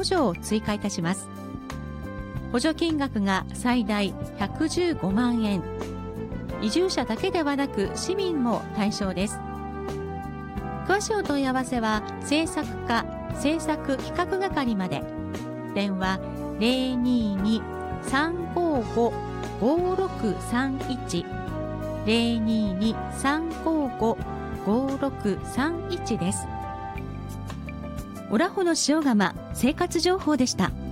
補助を追加いたします。補助金額が最大115万円。移住者だけではなく市民も対象です。詳しいお問い合わせは政策課政策企画係まで。電話022-355-5631 022-355-5631です。オラホの塩釜生活情報でした。